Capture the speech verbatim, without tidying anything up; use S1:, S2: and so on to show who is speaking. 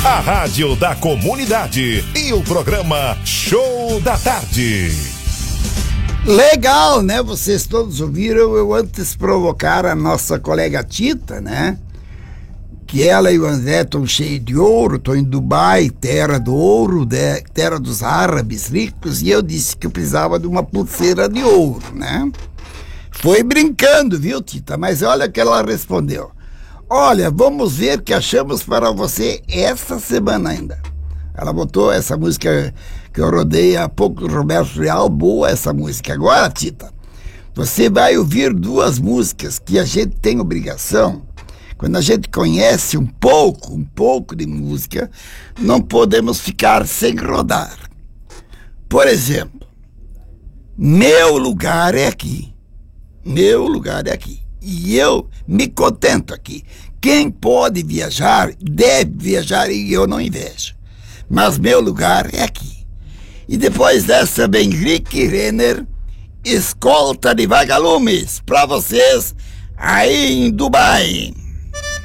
S1: a rádio da comunidade e o programa Show da Tarde.
S2: Legal, né? Vocês todos ouviram eu antes provocar a nossa colega Tita, né? Que ela e o André estão cheios de ouro, estão em Dubai, terra do ouro, de, terra dos árabes ricos, e eu disse que eu precisava de uma pulseira de ouro, né? Foi brincando, viu, Tita? Mas olha o que ela respondeu. Olha, vamos ver o que achamos para você essa semana ainda. Ela botou essa música que eu rodei há pouco do Roberto Real, boa essa música. Agora, Tita, você vai ouvir duas músicas que a gente tem obrigação. Quando a gente conhece um pouco, um pouco de música, não podemos ficar sem rodar. Por exemplo, Meu Lugar é Aqui. Meu lugar é aqui. E eu me contento aqui. Quem pode viajar, deve viajar e eu não invejo. Mas meu lugar é aqui. E depois dessa vem Rick Renner, Escolta de Vagalumes, para vocês aí em Dubai.